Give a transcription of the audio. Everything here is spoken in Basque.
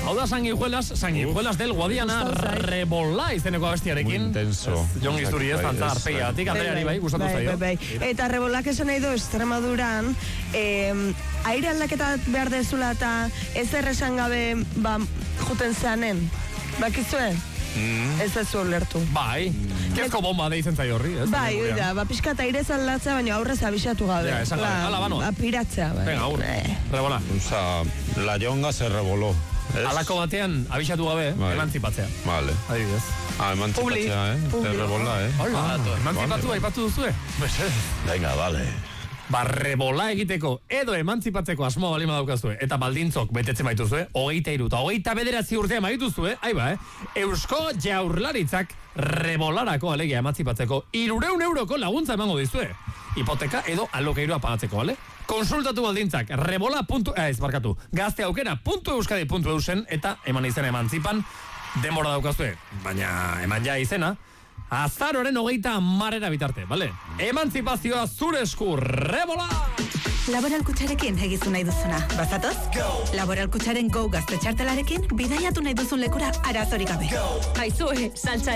Hau da Sanguijuelas del Guadiana Rebola izeneko abestiarekin. Intenso. Jon Gizturi ez, antza arpeiatik, Andreari bai, gustatu zaio. Eta Rebolak esan nahi du Extremaduran, aire aldaketa behar dezula eta ez erresan gabe juten zeanen. Bakizue? Ez ez zu lertu. Bai, kezko bomba deitzen zaio horri, ez? Bai, oida, pixkat aire aldatzea, baina aurrez abisatu gabe. Ja, esan gabe, ala, bano. Apiratzea, bai. Venga, aur, Rebola. La Yonga se revoló. Alako batean, abisatu gabe, emantzipatzea. Vale. Adibidez. Emantzipatzea, Se revola, Hola, emantzipatu, aipatu duzue. Venga, vale. Rebola egiteko edo emantzipatzeko asmoa balima daukazue eta baldintzok betetzen baituzue, 23 eta 29 urtea maituzue, Eusko Jaurlaritzak Rebolarako alegia emantzipatzeko 300 euroko laguntza emango dizue. Hipoteka edo alokairua pagatzeko, bale? Konsultatu baldintzak gazteaukera.euskadi.eusen eta eman izena emantzipan denbora daukazue, baina eman ja izena azaroren 30 bitarte, bale? Emantzipazioa zure esku, Rebola! Laboral Kutxarekin egizu nahi duzuna. Bazatoz? Laboral Kutxaren Go gazte txartelarekin bidaiatu nahi duzun lekura arazorik gabe. Aizue, saltza